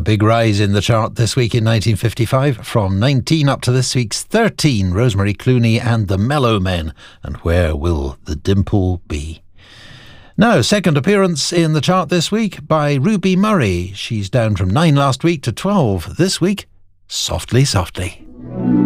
big rise in the chart this week in 1955, from 19 up to this week's 13, Rosemary Clooney and the Mellow Men, and Where Will the Dimple Be? Now, second appearance in the chart this week by Ruby Murray. She's down from 9 last week to 12 this week. Softly, Softly.